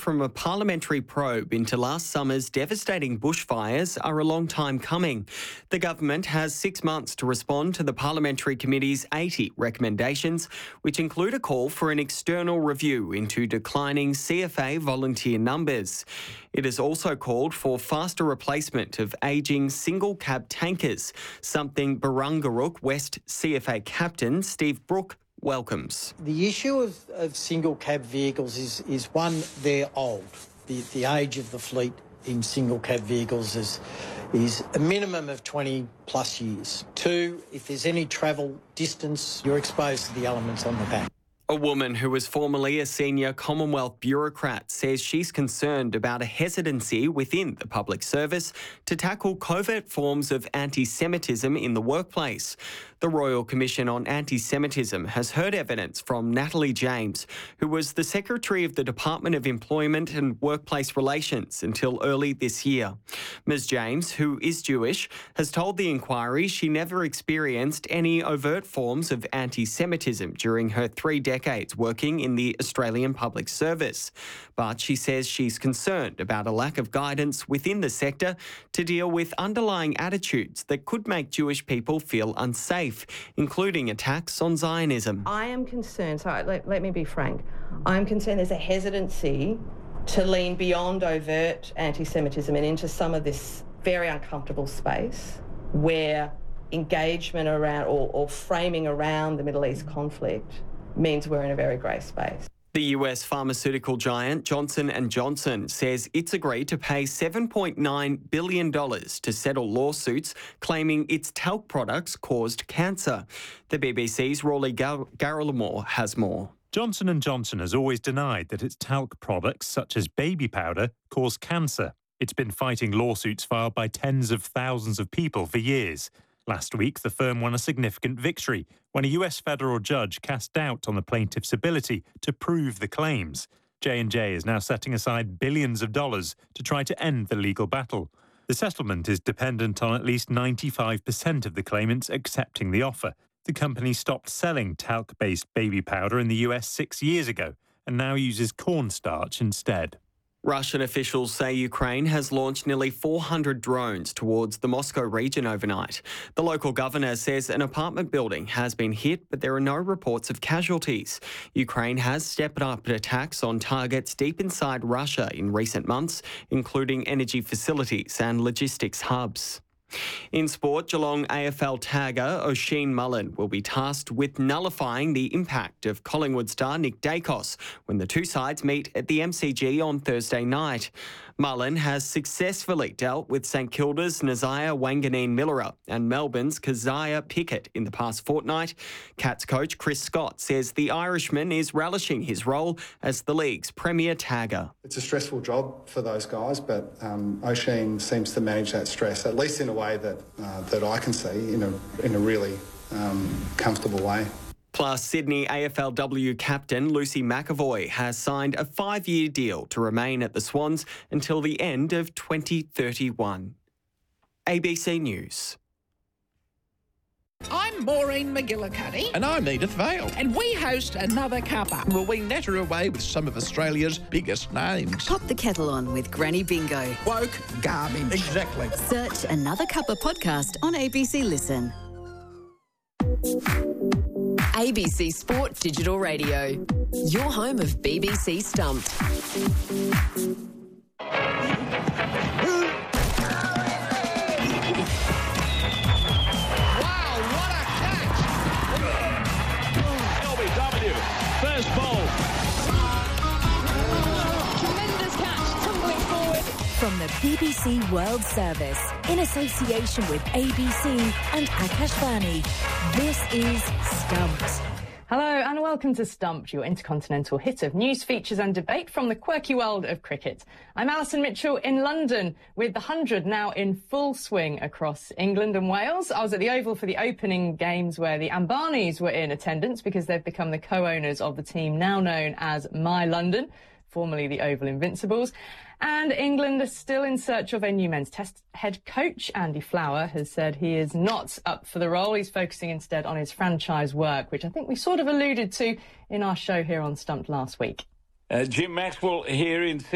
from a parliamentary probe into last summer's devastating bushfires are a long time coming. The government has 6 months to respond to the Parliamentary Committee's 80 recommendations, which include a call for an external review into declining CFA volunteer numbers. It has also called for faster replacement of ageing single-cab tankers, something Barangaruk West CFA captain Steve Brook welcomes. The issue of single cab vehicles is one, they're old. The age of the fleet in single cab vehicles is a minimum of 20 plus years. Two, if there's any travel distance, you're exposed to the elements on the back. A woman who was formerly a senior Commonwealth bureaucrat says she's concerned about a hesitancy within the public service to tackle covert forms of anti-Semitism in the workplace. The Royal Commission on Anti-Semitism has heard evidence from Natalie James, who was the Secretary of the Department of Employment and Workplace Relations until early this year. Ms James, who is Jewish, has told the inquiry she never experienced any overt forms of anti-Semitism during her 3 decades working in the Australian Public Service. But she says she's concerned about a lack of guidance within the sector to deal with underlying attitudes that could make Jewish people feel unsafe, including attacks on Zionism. I am concerned, so let me be frank, I'm concerned there's a hesitancy to lean beyond overt anti-Semitism and into some of this very uncomfortable space where engagement around or framing around the Middle East conflict means we're in a very grey space. The US pharmaceutical giant Johnson & Johnson says it's agreed to pay $7.9 billion to settle lawsuits claiming its talc products caused cancer. The BBC's Rawley Garrelmore has more. Johnson & Johnson has always denied that its talc products, such as baby powder, cause cancer. It's been fighting lawsuits filed by tens of thousands of people for years. Last week, the firm won a significant victory when a US federal judge cast doubt on the plaintiff's ability to prove the claims. J&J is now setting aside billions of dollars to try to end the legal battle. The settlement is dependent on at least 95% of the claimants accepting the offer. The company stopped selling talc-based baby powder in the US 6 years ago and now uses cornstarch instead. Russian officials say Ukraine has launched nearly 400 drones towards the Moscow region overnight. The local governor says an apartment building has been hit, but there are no reports of casualties. Ukraine has stepped up attacks on targets deep inside Russia in recent months, including energy facilities and logistics hubs. In sport, Geelong AFL tagger Oisin Mullin will be tasked with nullifying the impact of Collingwood star Nick Dacos when the two sides meet at the MCG on Thursday night. Mullin has successfully dealt with St Kilda's Nazaya Wanganeen-Millera and Melbourne's Keziah Pickett in the past fortnight. Cats coach Chris Scott says the Irishman is relishing his role as the league's premier tagger. It's a stressful job for those guys, but Oisin seems to manage that stress, at least in a way that I can see, in a really comfortable way. Plus, Sydney AFLW captain Lucy McEvoy has signed a 5-year deal to remain at the Swans until the end of 2031. ABC News. I'm Maureen McGillicuddy. And I'm Edith Vale. And we host Another Cuppa. Well, we natter away with some of Australia's biggest names. Pop the kettle on with Granny Bingo. Woke garbage. Exactly. Search Another Cuppa podcast on ABC Listen. ABC Sport Digital Radio. Your home of BBC Stumped. First ball. Tremendous catch, tumbling forward. From the BBC World Service, in association with ABC and Akashvani, this is Stumped. Hello and welcome to Stumped, your intercontinental hit of news, features and debate from the quirky world of cricket. I'm Alison Mitchell in London with the 100 now in full swing across England and Wales. I was at the Oval for the opening games where the Ambanis were in attendance because they've become the co-owners of the team now known as My London, formerly the Oval Invincibles. And England is still in search of a new men's test head coach. Andy Flower has said he is not up for the role. He's focusing instead on his franchise work, which I think we sort of alluded to in our show here on Stumped last week. Jim Maxwell here in